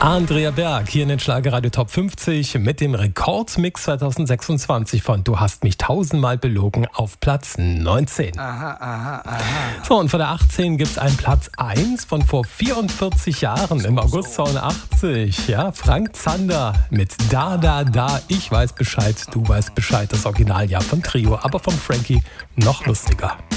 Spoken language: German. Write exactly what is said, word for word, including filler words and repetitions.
Andrea Berg hier in den Schlagerradio Top fünfzig mit dem Rekordmix zwanzig sechsundzwanzig von Du hast mich tausendmal belogen auf Platz neunzehn. Aha, aha, aha. So, und von der achtzehn gibt es einen Platz eins von vor vierundvierzig Jahren im August zweiundachtzig. Ja, Frank Zander mit Da, Da, Da, ich weiß Bescheid, du weißt Bescheid, das Originaljahr von Trio, aber von Frankie noch lustiger.